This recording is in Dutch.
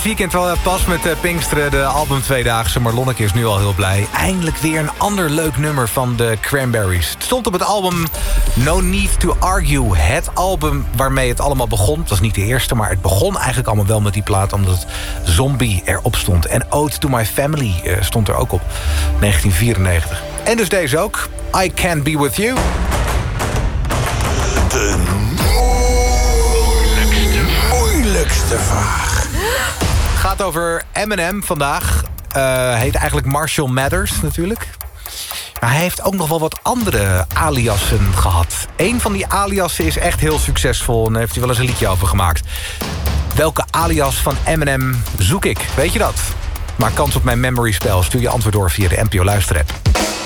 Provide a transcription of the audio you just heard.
Weekend pas met Pinksteren, de album Tweedaagse. Maar Lonneke is nu al heel blij. Eindelijk weer een ander leuk nummer van de Cranberries. Het stond op het album No Need to Argue. Het album waarmee het allemaal begon. Het was niet de eerste, maar het begon eigenlijk allemaal wel met die plaat, omdat Zombie erop stond. En Ode to My Family stond er ook op. 1994. En dus deze ook. I Can't Be With You. De moeilijkste vraag. Gaat over Eminem vandaag. Heet eigenlijk Marshall Mathers natuurlijk. Maar hij heeft ook nog wel wat andere aliasen gehad. Eén van die aliasen is echt heel succesvol. En daar heeft hij wel eens een liedje over gemaakt. Welke alias van Eminem zoek ik? Weet je dat? Maak kans op mijn memory spel. Stuur je antwoord door via de NPO Luisterapp.